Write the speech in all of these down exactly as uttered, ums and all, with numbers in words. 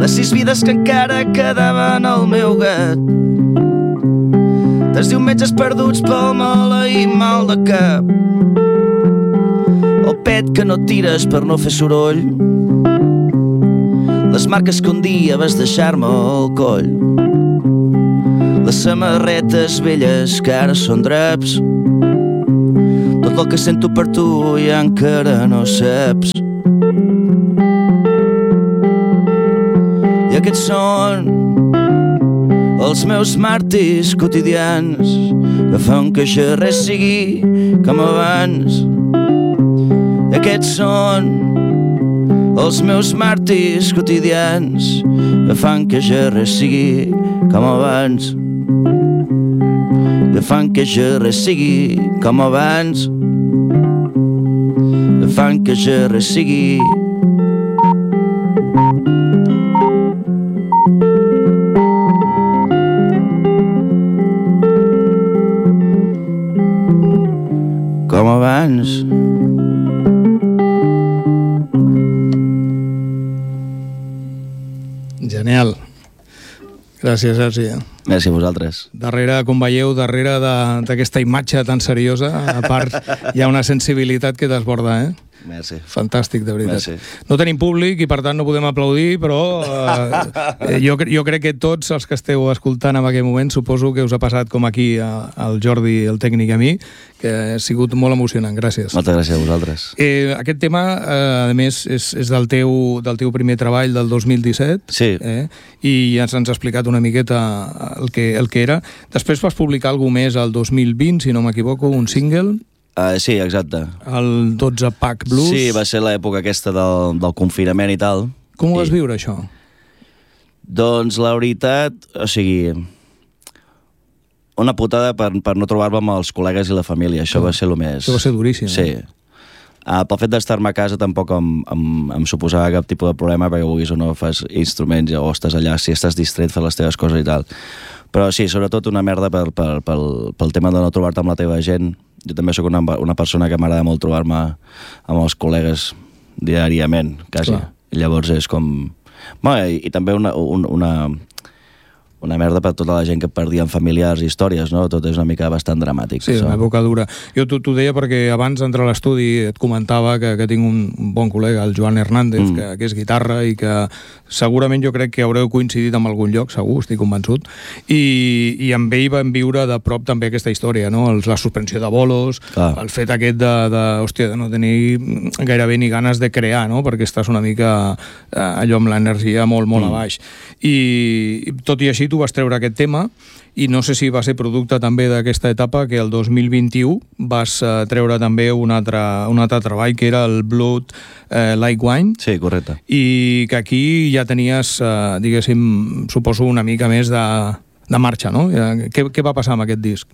les sis vides que encara quedaven al meu gat, dels diumenges perduts pel maleït mal de cap, el pet que no tires per no fer soroll, les marques que un dia vas deixar-me al coll, les samarretes velles que ara són draps, tot el que sento per tu i encara no saps. I aquests són els meus màrtirs quotidians que fan que ja res sigui com abans. I aquests són els meus màrtirs quotidians que fan que ja res sigui com abans. Que fan que ja res sigui com abans. Que fan que ja res sigui. Com abans. Genial. Gràcies, Sergi. Gràcies a vosaltres. Darrere, com veieu, darrere d'aquesta imatge tan seriosa, a part, hi ha una sensibilitat que desborda, eh? Merci. Fantàstic, de veritat. Merci. No tenim públic i per tant no podem aplaudir, però eh, jo, jo crec que tots els que esteu escoltant en aquest moment suposo que us ha passat com aquí al Jordi, el tècnic, a mi, que ha sigut molt emocionant. Gràcies. Moltes gràcies a vosaltres. Eh, aquest tema, eh, a més, és, és del, teu, del teu primer treball del dos mil disset. Sí. Eh? I ja ens has explicat una miqueta el que, el que era. Després vas publicar alguna més al dos mil vint, si no m'equivoco, un single. Uh, sí, exacte. El dotze Pack Blues. Sí, va ser l'època aquesta del, del confinament i tal. Com ho vas I... viure, això? Doncs la veritat, o sigui, una putada per, per no trobar-me amb els col·legues i la família. Això va ser el més... Això va ser duríssim. Sí. Eh? Uh, pel fet d'estar-me a casa tampoc em, em, em suposava cap tipus de problema, perquè vulguis o no fas instruments o estàs allà, si estàs distret fas les teves coses i tal. Però sí, sobretot una merda per, per, pel, pel tema de no trobar-te amb la teva gent. Jo també sóc una, una persona que m'agrada molt trobar-me amb els col·legues diàriament, quasi. Clar. Llavors és com... Bueno, i, i també una, una, una merda per tota la gent que perdien familiars i històries, no? Tot és una mica bastant dramàtic. Sí, una època dura. Jo t'ho deia perquè abans d'entrar a l'estudi et comentava que, que tinc un, un bon col·lega, el Joan Hernández, mm. que, que és guitarra i que segurament jo crec que haureu coincidit en algun lloc, segur, estic convençut, i, i amb ell vam viure de prop també aquesta història, no? La suspensió de bolos, ah. el fet aquest de, de, hòstia, de no tenir gairebé ni ganes de crear, no? Perquè estàs una mica eh, allò amb l'energia molt, molt mm. a baix. I tot i així tu vas treure aquest tema i no sé si va ser producte també d'aquesta etapa que el dos mil vint-i-u vas eh, treure també un altre, un altre treball que era el Blood eh, Like Wine. Sí, correcte. I que aquí ja tenies, eh, diguéssim, suposo una mica més de, de marxa, no? Què, què va passar amb aquest disc?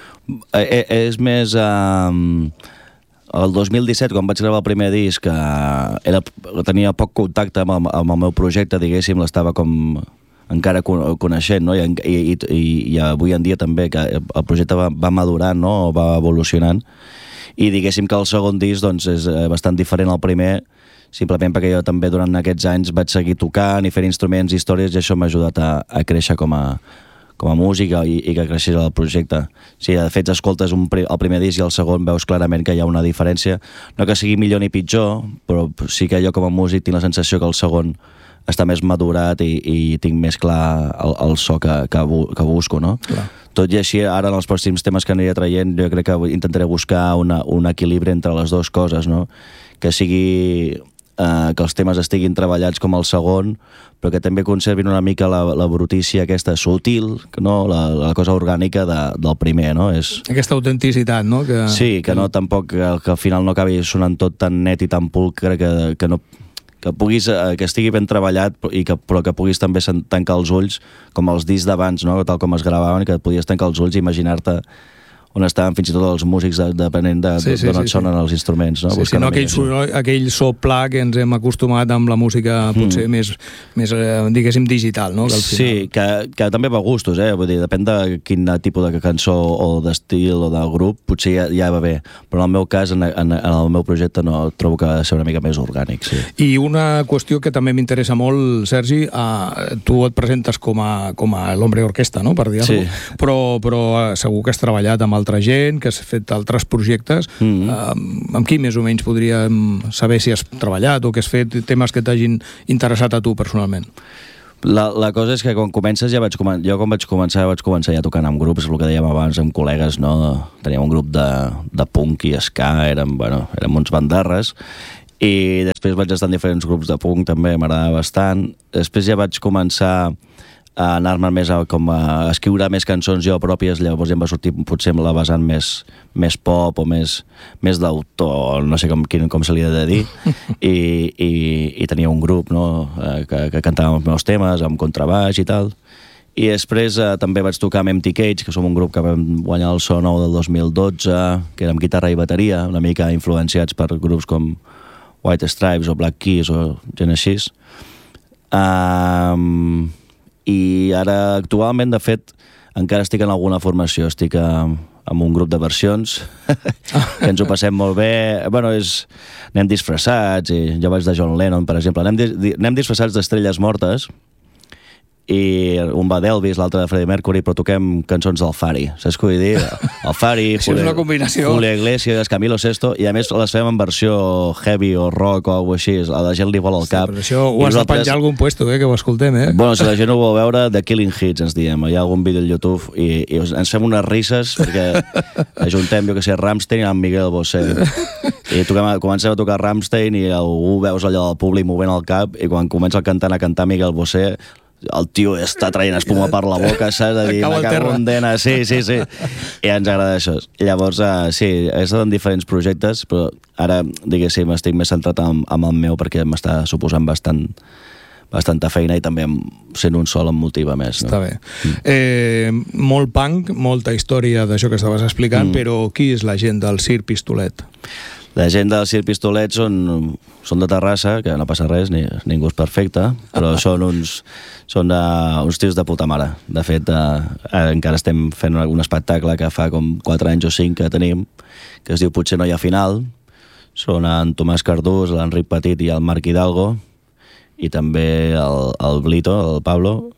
Eh, eh, és més... Eh... El dos mil disset, quan vaig gravar el primer disc, eh, era, tenia poc contacte amb el, amb el meu projecte, diguéssim, l'estava com encara coneixent, no? I, i, i, i avui en dia també, que el projecte va, va madurant, no? Va evolucionant, i diguéssim que el segon disc doncs, és bastant diferent al primer, simplement perquè jo també durant aquests anys vaig seguir tocant i fent instruments i històries, i això m'ha ajudat a, a créixer com a com a música i, i que creixés el projecte. Si de fet escoltes un, el primer disc i el segon veus clarament que hi ha una diferència, no que sigui millor ni pitjor, però sí que jo com a músic tinc la sensació que el segon està més madurat i, i tinc més clar el, el so que, que, que busco, no? Clar. Tot i així, ara en els pròxims temes que aniré traient, jo crec que intentaré buscar una, un equilibri entre les dues coses, no? Que sigui... Uh, que els temes estiguin treballats com el segon, però que també conservin una mica la, la brutícia aquesta sutil, no? la, la cosa orgànica de, del primer, no? És... Aquesta autenticitat, no? Que... Sí, que no tampoc, que, que al final no acabi sonant tot tan net i tan pulcre que, que no... que puguis, que estigui ben treballat i que, però que puguis també tancar els ulls com els discs d'abans, no? Tal com es gravaven, que podies tancar els ulls i imaginar-te on estaven fins i tot els músics de, depenent de, sí, sí, d'on sí, et sonen sí. els instruments. No? Sí, sí, no aquell, soroll, aquell so pla que ens hem acostumat amb la música potser mm. més, més eh, diguéssim, digital, no? Que al final... Sí, que, que també va a gustos, eh? Vull dir, depèn de quin tipus de cançó o d'estil o de grup, potser ja, ja va bé, però en el meu cas, en, en, en el meu projecte, no trobo que ha de ser una mica més orgànic, sí. I una qüestió que també m'interessa molt, Sergi, eh, tu et presentes com a, com a l'hombre orquestra, no?, per dir-ho, sí. però, però segur que has treballat amb altra gent, que has fet altres projectes. Mm-hmm. Uh, amb qui més o menys podríem saber si has treballat o que has fet temes que t'hagin interessat a tu personalment? La, la cosa és que quan comences ja vaig començar, jo quan vaig començar vaig començar ja tocant amb grups, el que dèiem abans, amb col·legues, no? Teníem un grup de, de punk i ska, érem, bueno, érem uns bandarres, i després vaig estar en diferents grups de punk, també m'agradava bastant. Després ja vaig començar a anar-me més a, com a escriure més cançons jo pròpies, llavors ja em va sortir potser la vessant més, més pop o més, més d'autor, no sé com, com se li ha de dir, i, i, i tenia un grup, no?, que, que cantava els meus temes amb contrabaix i tal. I després eh, també vaig tocar amb Empty Cage, que som un grup que vam guanyar el So Nou del dos mil dotze, que era amb guitarra i bateria, una mica influenciats per grups com White Stripes o Black Keys o gent així. Um, I ara, actualment, de fet, encara estic en alguna formació, estic a, amb un grup de versions, que ens ho passem molt bé. Bueno, és, anem disfressats, i jo vaig de John Lennon, per exemple. Anem, di, anem disfressats d'estrelles mortes, i un va d'Elvis, l'altre de Freddie Mercury, però toquem cançons del Fari. Saps què vull dir? El Fari, Julio, Julio Iglesias, Camilo Sesto, i a més les fem en versió heavy o rock o alguna cosa així. A la gent li vola el cap. Sí, però això ho has nosaltres... de penjar algun puesto, eh, que ho escoltem, eh? Bueno, si la gent ho vol veure, The Killing Hits, ens diem. Hi ha algun vídeo al YouTube i, i ens fem unes risses perquè ajuntem, jo que sé, Rammstein i amb Miguel Bosé. I toquem, comencem a tocar Rammstein i algú veus allò del públic movent el cap, i quan comença el cantant a cantar Miguel Bosé, el tio està traient espuma per la boca, saps? A dir, me cago en dena. Sí, sí, sí. I ens agrada això. I llavors, uh, sí, he estat en diferents projectes, però ara, diguéssim, estic més centrat amb, amb el meu perquè m'està suposant bastant bastanta feina i també sent un sol em motiva més. No? Està bé. Mm. Eh, molt punk, molta història d'això que estaves explicant, mm. però qui és la gent del Circ Pistolet? La gent del Circ Pistolet són, són de Terrassa, que no passa res, ni, ningú és perfecte, però són uns, són uh, uns tios de puta mare. De fet, uh, encara estem fent un espectacle que fa com quatre anys o cinc que tenim, que es diu Potser no hi ha final. Són en Tomàs Cardús, l'Enric Petit i el Marc Hidalgo, i també el, el Blito, el Pablo,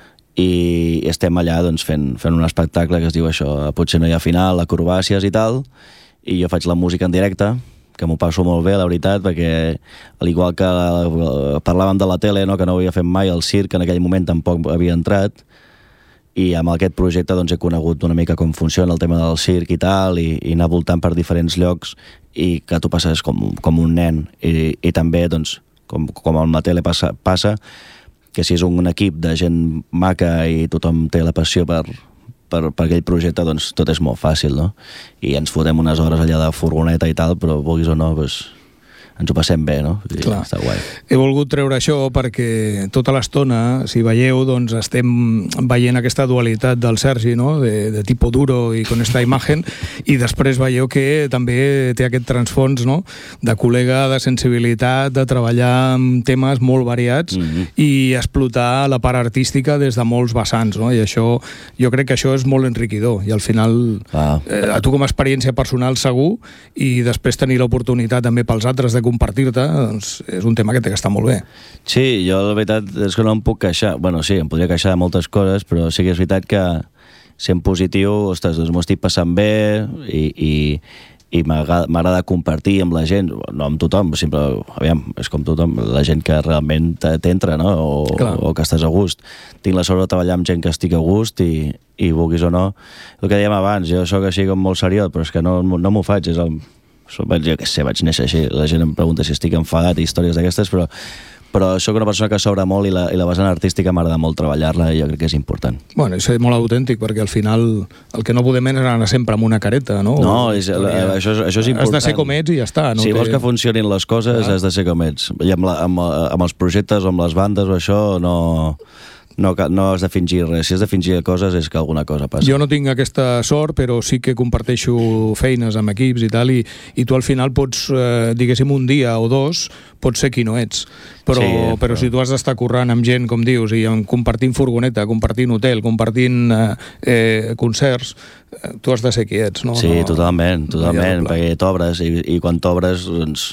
i estem allà doncs, fent, fent un espectacle que es diu això, Potser no hi ha final, acrobàcies i tal, i jo faig la música en directe, que m'ho passo molt bé, la veritat, perquè al igual que la, parlàvem de la tele, no, que no havia fet mai, el circ en aquell moment tampoc havia entrat, i amb aquest projecte doncs, he conegut una mica com funciona el tema del circ i tal, i, i anar voltant per diferents llocs, i que tu passes com, com un nen, i, i també, doncs, com, com amb la tele passa, passa, que si és un equip de gent maca i tothom té la passió per Per, per aquell projecte, doncs tot és molt fàcil, no? I ens fotem unes hores allà de furgoneta i tal, però vulguis o no, doncs, ens ho passem bé, no? I clar. Està guai. He volgut treure això perquè tota l'estona, si veieu, doncs estem veient aquesta dualitat del Sergi, no? De, de tipo duro i con esta imagen, i després veieu que també té aquest transfons, no? De col·lega, de sensibilitat, de treballar amb temes molt variats mm-hmm. i explotar la part artística des de molts vessants, no? I això, jo crec que això és molt enriquidor, i al final ah. eh, a tu com a experiència personal segur, i després tenir l'oportunitat també pels altres de compartir-te, doncs és un tema que té que estar molt bé. Sí, jo la veritat és que no em puc queixar. Bueno, sí, em podria queixar de moltes coses, però sí que és veritat que sent positiu, ostres, doncs m'ho estic passant bé i, i, i m'agrada compartir amb la gent, no amb tothom, sempre, aviam, és com tothom, la gent que realment t'entra, no? O, o que estàs a gust. Tinc la sort de treballar amb gent que estic a gust i, i vulguis o no. El que dèiem abans, jo soc així com molt seriós, però és que no, no m'ho faig, és el... Jo què sé, vaig néixer així, la gent em pregunta si estic enfadat i històries d'aquestes, però, però soc una persona que s'obre molt i la, i la vessant artística m'agrada molt treballar-la i jo crec que és important. Bueno, és molt autèntic, perquè al final el que no podem és anar sempre amb una careta, no? No, és, això, això és important. Has de ser com ets i ja està. No? Si vols que funcionin les coses, ah. has de ser com ets. I amb, la, amb, amb els projectes o amb les bandes o això, no... no, no has de fingir res. Si has de fingir coses és que alguna cosa passa. Jo no tinc aquesta sort, però sí que comparteixo feines amb equips i tal, i, i tu al final pots, eh, diguéssim, un dia o dos, pots ser qui no ets. Però, sí, però... però si tu has d'estar currant amb gent, com dius, i compartint furgoneta, compartint hotel, compartint eh, eh, concerts, eh, tu has de ser qui ets, no? Sí, no, totalment, totalment, no perquè t'obres, i, i quan t'obres, doncs...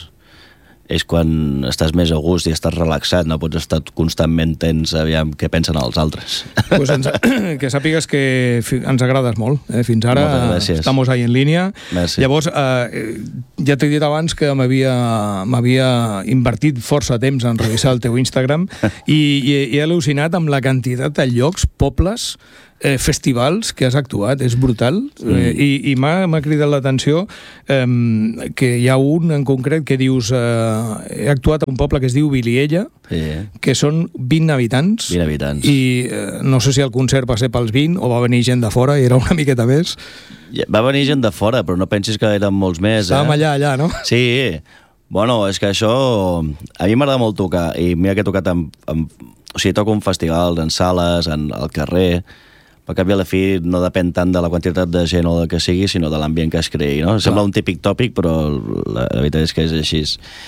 és quan estàs més a gust i estàs relaxat, no pots estar constantment tens, aviam, què pensen els altres. Pues ens, que sàpigues que ens agrades molt, eh? Fins ara estamos ahí en línia. Merci. Llavors, eh, ja t'he dit abans que m'havia invertit força temps en revisar el teu Instagram i, i he al·lucinat amb la quantitat de llocs, pobles, Eh, festivals que has actuat, és brutal, mm. eh, i, i m'ha cridat l'atenció eh, que hi ha un en concret que dius eh, he actuat a un poble que es diu Vilella, sí. que són vint habitants, vint habitants. I eh, no sé si el concert va ser pels vint o va venir gent de fora i era una miqueta més. Va venir gent de fora, però no pensis que eren molts més. Estàvem eh? allà, allà, no? Sí, bueno, és que això a mi m'agrada molt tocar, i mira que he tocat en, en, o sigui, toco en festivals, en sales, en, al carrer. Al cap i a la fi no depèn tant de la quantitat de gent o del que sigui, sinó de l'ambient que es creï, no? Sembla un típic tòpic, però la, la veritat és que és així.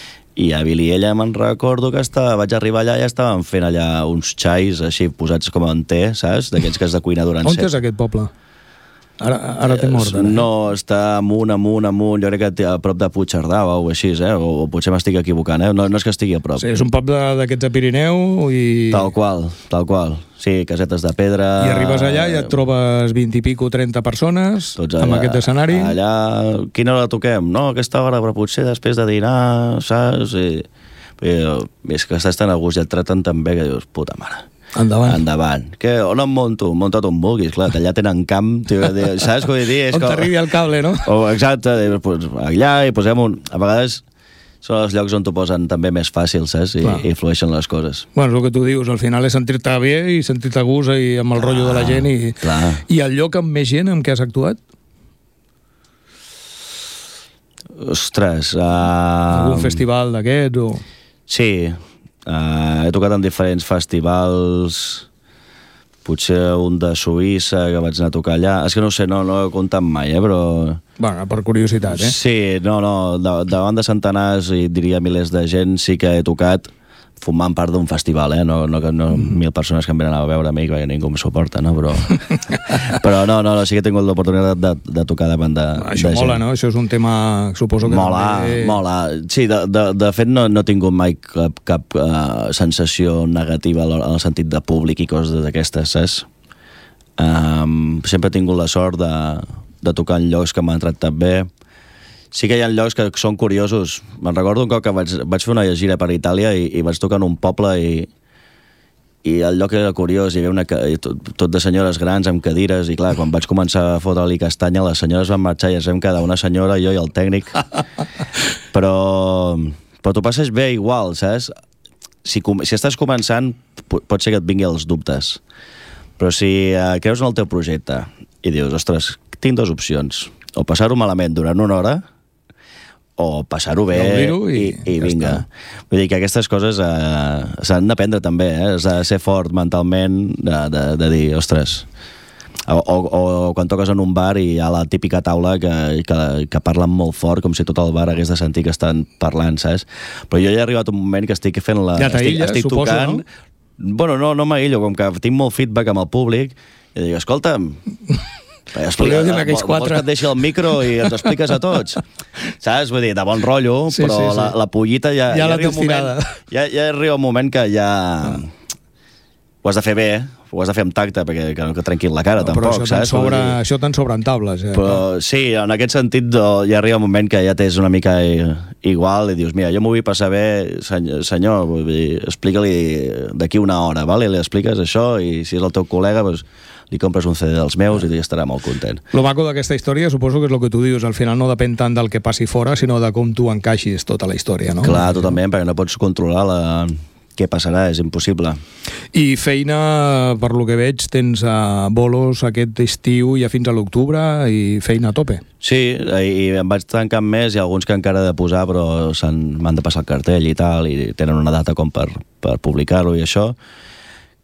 I a Vilella me'n recordo que estava, vaig arribar allà i estàvem fent allà uns xais així posats com en té, saps? D'aquests que has de cuinar durant set. On és aquest poble? Ara, ara té mort. Eh? No, està amunt, amunt, amunt, jo crec que a prop de Puigcerdà o alguna cosa així, eh? o, o potser m'estic equivocant, eh? no, no és que estigui a prop. Sí, és un poble d'aquests de Pirineu i... Tal qual, tal qual. Sí, casetes de pedra... I arribes allà i et trobes vint i pico, trenta persones allà, amb aquest escenari. Allà, quina hora toquem? No, aquesta hora, però potser després de dinar, saps? I, i, és que estàs tan a gust i et traten tan bé que dius, puta mare. Endavant. Endavant. Que, on em monto? Monta't on vulguis, clar, allà tenen camp, tio, saps què vull dir? És on t'arribi el cable, no? O, exacte, pues, allà i posem un... A vegades són els llocs on t'ho posen també més fàcil, saps? I, i flueixen les coses. Bueno, és el que tu dius, al final és sentir-te bé i sentir-te a gust i amb el ah, rotllo de la gent i... Clar. I el lloc amb més gent amb què has actuat? Ostres... Uh... Algun festival d'aquests o...? Sí, Uh, he tocat en diferents festivals, potser un de Suïssa que vaig anar a tocar allà, és que no sé, no, no he comptat mai, eh, però... Bueno, per curiositat, eh? Sí, no, no, davant de centenars i diria milers de gent sí que he tocat formant part d'un festival, eh? No, no, no mm. mil persones que em venen a veure a mi, que ningú em suporta, no? Però, però no, no, no, sí que he tingut l'oportunitat de, de tocar davant de, Això de mola, gent. no? Això és un tema, suposo que... Mola, també... mola. Sí, de, de, de fet no, no he tingut mai cap, cap uh, sensació negativa en el sentit de públic i coses d'aquestes, saps? Um, sempre he tingut la sort de, de tocar en llocs que m'han tractat bé. Sí que hi ha llocs que són curiosos. Me'n recordo un cop que vaig, vaig fer una gira per Itàlia i, i vaig tocar en un poble i, i el lloc era curiós, hi havia una, tot, tot de senyores grans amb cadires i clar, quan vaig començar a fotre-li castanya les senyores van marxar i ens vam quedar una senyora, jo i el tècnic. Però, però t'ho passes bé igual, saps? Si, si estàs començant pot ser que et vingui els dubtes, però si uh, creus en el teu projecte i dius, ostres, tinc dues opcions, o passar-ho malament durant una hora o passar-ho bé i, i, i vinga. Ja vull dir que aquestes coses eh, s'han d'aprendre també, eh? Has de ser fort mentalment, de, de, de dir, ostres, o, o, o quan toques en un bar i hi ha la típica taula que, que, que parlen molt fort, com si tot el bar hagués de sentir que estan parlant, saps? Però jo ja he arribat un moment que estic fent la... Ja t'aïlles, estic, estic suposo, tocant, no? Bueno, no, no m'aïllo, com que tinc molt feedback amb el públic, i dic, escolta'm... Explica, vols que et deixi el micro i ens expliques a tots, saps? Vull dir, de bon rotllo, sí, però sí, sí. La, la pollita ja, ja, ja, la arriba un moment, ja, ja arriba un moment que ja ah. ho has de fer bé, ho has de fer amb tacte perquè que no que trenquin la cara, no, tampoc, això saps? Sobre, això te'n sobren tables, eh? Però sí, en aquest sentit ja arriba un moment que ja t'és una mica igual i dius, mira, jo m'ho vull passar bé, senyor, vull dir, explica-li d'aquí una hora, vale? Li expliques això i si és el teu col·lega, doncs li compres un C D dels meus i estarà molt content. Lo maco d'aquesta història suposo que és el que tu dius, al final no depèn tant del que passi fora, sinó de com tu encaixis tota la història, no? Clar, totalment, perquè no pots controlar la... què passarà, és impossible. I feina, per lo que veig, tens a bolos aquest estiu ja fins a l'octubre i feina a tope. Sí, i em vaig tancar amb més, i alguns que encara he de posar, però m'han de passar el cartell i tal, i tenen una data com per, per publicar-ho i això.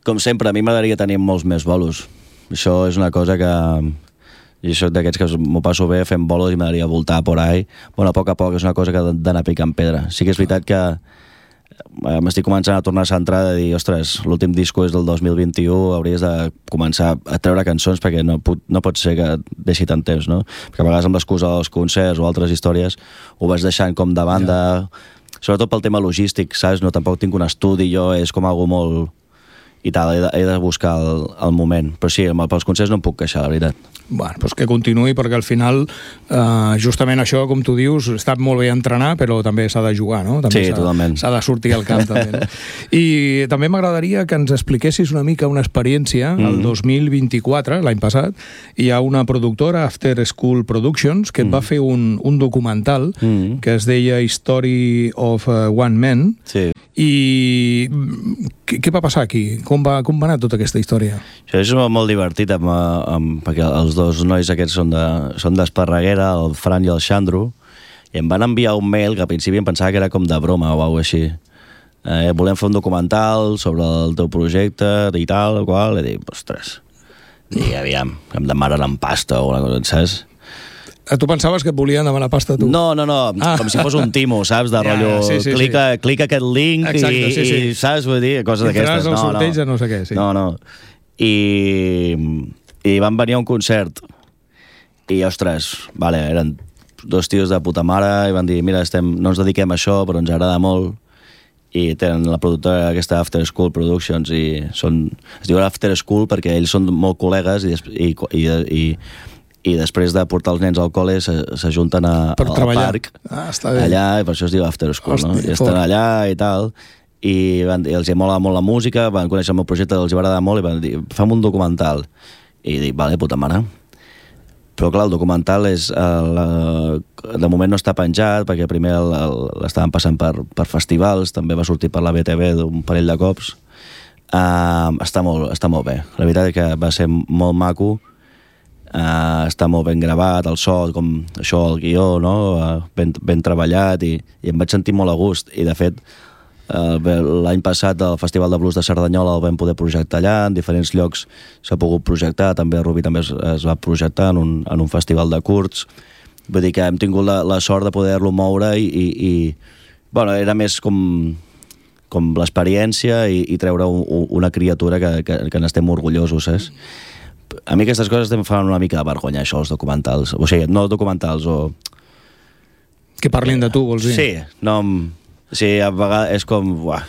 Com sempre, a mi m'agradaria tenir molts més bolos. Això és una cosa que... Jo soc d'aquests que m'ho passo bé fent bolos i m'agradaria voltar por ahí. Bueno, a poc a poc és una cosa que ha d'anar picant pedra. Sí que és veritat que m'estic començant a tornar a centrar de dir, ostres, l'últim disco és del dos mil vint-i-u, hauries de començar a treure cançons perquè no, no pot ser que deixi tant temps, no? Perquè a vegades amb l'excusa dels concerts o altres històries ho vas deixant com de banda, ja. Sobretot pel tema logístic, saps? No, tampoc tinc un estudi, jo és com algo molt... i tal, he de, he de buscar el, el moment. Però sí, pels concerts no em puc queixar, la veritat. Bueno, doncs que continuï, perquè al final eh, justament això, com tu dius, està molt bé entrenar, però també s'ha de jugar, no? També sí, totalment. S'ha de sortir al camp, també. No? I també m'agradaria que ens expliquessis una mica una experiència. Mm-hmm. El dos mil vint-i-quatre, l'any passat, hi ha una productora, After School Productions, que et va fer un, un documental mm-hmm. que es deia History of One Man. Sí. I què, què va passar aquí? Com va, com va anar tota aquesta història? Això és molt divertit, amb, amb, perquè els dos nois aquests són de, són d'Esparreguera, el Fran i el Xandro, i em van enviar un mail que al principi em pensava que era com de broma o alguna així. Eh, volem fer un documental sobre el teu projecte i tal, qual, i dic, ostres, i aviam, que em demanen en pasta o una cosa, saps? Tu pensaves que et volien demanar pasta, tu? No, no, no, ah. com si fos un timo, saps? De rotllo, ja, sí, sí, clica, sí. clica aquest link. Exacte, i, sí, sí. i, saps? Vull dir, coses d'aquestes. Entraràs al sorteig no, no. de no sé què, sí. No, no. I, i van venir a un concert i, ostres, vale, eren dos tios de puta mare i van dir, mira, estem, no ens dediquem a això, però ens agrada molt, i tenen la productora aquesta After School Productions i són, es diu After School perquè ells són molt col·legues i, i, i, i i després de portar els nens al col·le s'ajunten al parc ah, allà, i per això es diu After School. Hosti, no? I estan allà i tal, i, van, i els hi mola molt la música, van conèixer el meu projecte, els hi va agradar molt i van dir, fem un documental. I dic, vale, puta mare. Però clar, el documental és el, de moment no està penjat perquè primer l'estaven passant per, per festivals, també va sortir per la B T V un parell de cops. Uh, està, molt, està molt bé, la veritat és que va ser molt maco. Uh, està molt ben gravat, el so, com això, el guió, no? uh, ben, ben treballat i, i em vaig sentir molt a gust i de fet uh, l'any passat el Festival de Blues de Cerdanyola el vam poder projectar allà, en diferents llocs s'ha pogut projectar, també a Rubí també es, es va projectar en un, en un festival de curts, vull dir que hem tingut la, la sort de poder-lo moure i, i, i bueno, era més com com l'experiència i, i treure un, una criatura que, que, que n'estem orgullosos, saps? A mi aquestes coses em fan una mica de vergonya, això, els documentals. O sigui, no documentals, o... Que parlin de tu, vols dir? Sí, no... Sí, a vegades és com... Uah.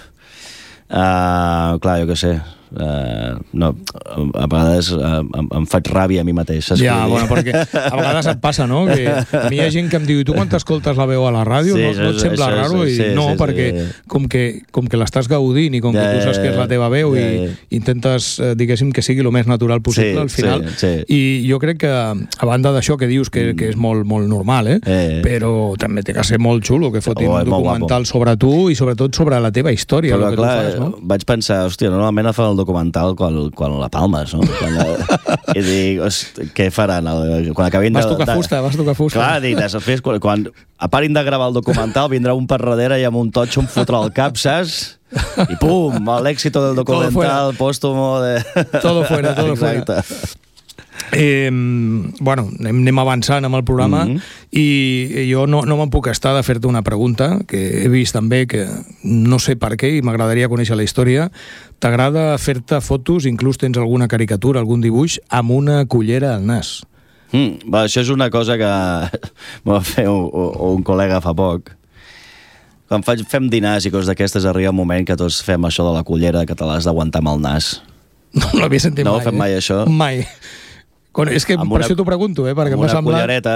Uh, clar, jo què sé... Uh, no, a vegades uh, em, em faig ràbia a mi mateix, saps? Ja, bueno, perquè a vegades et passa, no? Que a mi hi ha gent que em diu, tu quan t'escoltes la veu a la ràdio, sí, no, no et sembla això, raro? I sí, no, sí, perquè sí. Com que, com que l'estàs gaudint i com ja, que tu saps que és la teva veu ja, ja. I intentes, diguéssim, que sigui el més natural possible sí, al final. Sí, sí. I jo crec que, a banda d'això que dius que, que és molt, molt normal, eh? Eh. Però també té que ser molt xulo que fotin oh, un documental sobre tu i sobretot sobre la teva història. Però el que clar, tu fas, no? Vaig pensar, hòstia, normalment fan el documental quan, quan la palmes, no? Quan, i dic, què faran? Quan acabin vas de... tocar fusta, vas tocar fusta. Clar, dic, després, quan, quan aparin de gravar el documental, vindrà un per darrere i amb un totxo em fotrà al cap, saps? I pum, l'éxito del documental póstumo de... Todo fuera, todo fuera. Eh, bueno, anem avançant amb el programa mm-hmm. i jo no, no me'n puc estar de fer-te una pregunta que he vist també que no sé per què i m'agradaria conèixer la història. T'agrada fer-te fotos, inclús tens alguna caricatura, algun dibuix amb una cullera al nas? Mm, va, això és una cosa que m'ho va fer un, un col·lega fa poc. Quan faig, fem dinars i coses d'aquestes arriba un moment que tots fem això de la cullera que te l'has d'aguantar amb el nas. No l'havia sentit no mai. No ho fem mai, eh? això? Mai. És que amb per una, això t'ho pregunto, eh? Perquè amb una semblat... cullereta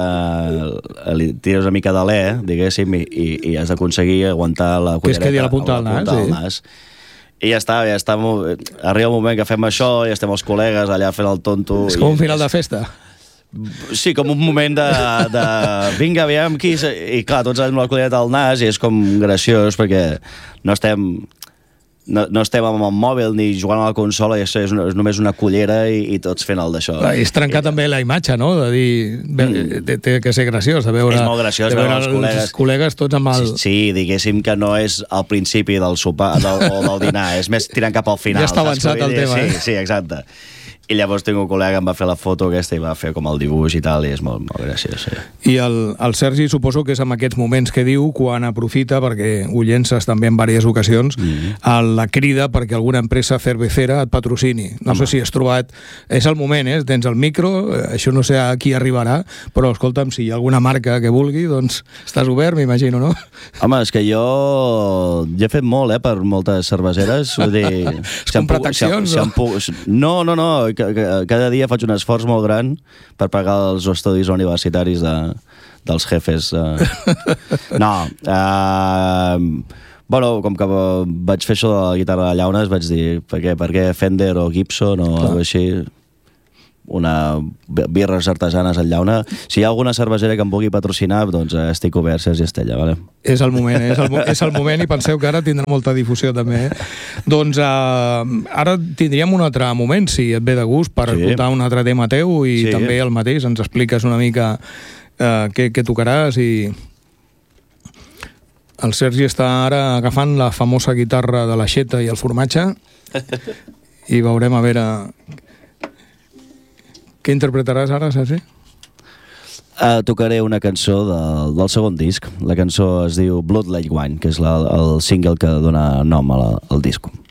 eh, li tires una mica d'alè, diguéssim, i, i, i has d'aconseguir aguantar la cullereta. Que es quedi a la punta del nas, sí. nas. I ja està, ja està. Arriba un moment que fem això i estem els col·legues allà fent el tonto. És com un final és... de festa. Sí, com un moment de... de vinga, aviam, qui... I clar, tots amb la cullereta al nas i és com graciós perquè no estem... no, no estem amb el mòbil ni jugant a la consola, i això és, una, és només una cullera i, i tots fent el d'això. És trencar I, també la imatge, no? De dir, mm. té, té que ser graciós, de veure, és molt graciós, de veure els, els col·legues. col·legues tots amb el... Sí, sí, diguéssim que no és al principi del sopar del, o del dinar, és més tirant cap al final. Ja està avançat el tema, sí, eh? Sí, exacte. I llavors tinc un col·lega que em va fer la foto aquesta i va fer com el dibuix i tal, i és molt, molt graciós, sí. I el, el Sergi suposo que és en aquests moments que diu, quan aprofita, perquè ho llences també en diverses ocasions, mm. el, la crida perquè alguna empresa cervecera et patrocini. No Home. sé si has trobat... És el moment, eh? Tens el micro, això no sé a qui arribarà, però escolta'm, si hi ha alguna marca que vulgui, doncs estàs obert, m'imagino, no? Home, és que jo... Jo he fet molt, eh, per moltes cerveseres. Vull dir... És com proteccions, si, si, si, no? No, no, no. Cada dia faig un esforç molt gran per pagar els estudis universitaris de, dels jefes. No, uh, bueno, com que vaig fer això de la guitarra de llaunes, vaig dir, per què, per què Fender o Gibson o alguna així, una birres artesanes en llauna. Si hi ha alguna cervesera que em vulgui patrocinar, doncs estic obert, Sergi Estella, vale? És el moment, eh? és, el, és el moment, i penseu que ara tindrà molta difusió també, eh? Doncs uh, ara tindríem un altre moment, si et ve de gust, per sí. escoltar un altre tema teu, i sí. també el mateix, ens expliques una mica uh, què, què tocaràs, i el Sergi està ara agafant la famosa guitarra de l'aixeta i el formatge, i veurem a veure... Què interpretaràs ara, Sergi? Uh, tocaré una cançó del, del segon disc. La cançó es diu Blood Like Wine, que és la, el single que dona nom a la, al disc.